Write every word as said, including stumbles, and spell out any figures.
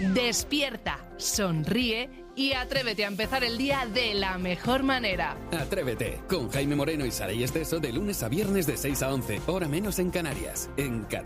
Despierta, sonríe y atrévete a empezar el día de la mejor manera. Atrévete, con Jaime Moreno y Saray Esteso de lunes a viernes de seis a once, hora menos en Canarias, en Canarias.